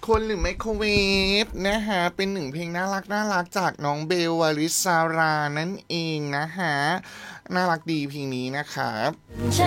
คนหรือไมโครเวฟนะฮะเป็นหนึ่งเพลงน่ารักจากน้องเบลวลิสารานั่นเองนะฮะน่ารักดีเพลงนี้นะครับ